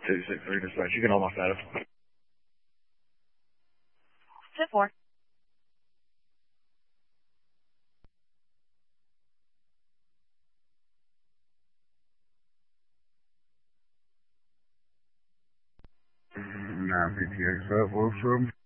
263 dispatch. You can hold my status. 2-4. PTX 507.